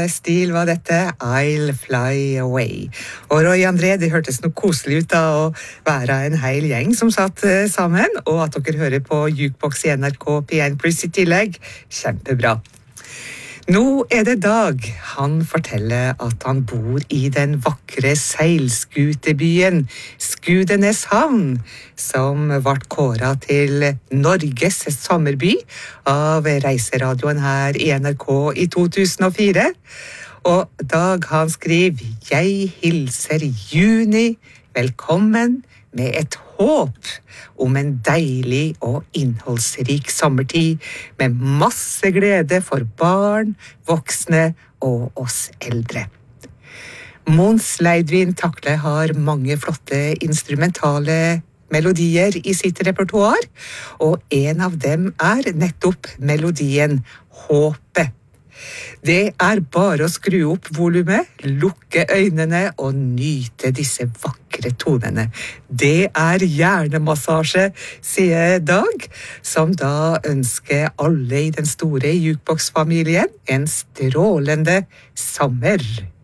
stil var dette, I'll Fly Away. Og Roy André, det hørtes noe koselig ut da å være en hel gjeng som satt sammen, og at dere hører på Jukebox i NRK P1 Plus i tillegg, kjempebra. Nå det Dag. Han forteller at han bor i den vakre seilskutebyen Skudeneshavn, som ble kåret til Norges sommerby av reiseradioen her i NRK i 2004. Og Dag han skriver, «Jeg hilser juni velkommen med et håp om en deilig og innholdsrik sommertid med masse glede for barn, voksne og oss eldre. Mons Leidvin Takle har mange flotte instrumentale melodier i sitt repertoar, og en av dem nettopp melodien Håpet. Det bare å skru opp volumet, lukke øynene og nyte disse vakre tonene. Det hjernemassasje, sier Dag, som da ønsker alle i den store Jukebox-familien en strålende sommer.